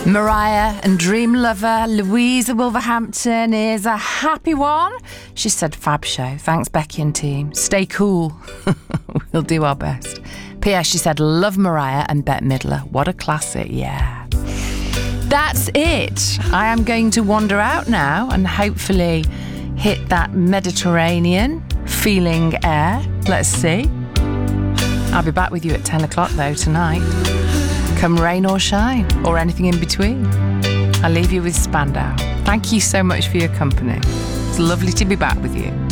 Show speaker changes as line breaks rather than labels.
Mariah and Dream Lover, Louisa Wolverhampton is a happy one. She said, fab show. Thanks, Becky and team. Stay cool. We'll do our best. P.S. She said, love Mariah and Bette Midler. What a classic, yeah. That's it. I am going to wander out now and hopefully hit that Mediterranean feeling air. Let's see. I'll be back with you at 10 o'clock though tonight. Come rain or shine, or anything in between. I'll leave you with Spandau. Thank you so much for your company. It's lovely to be back with you.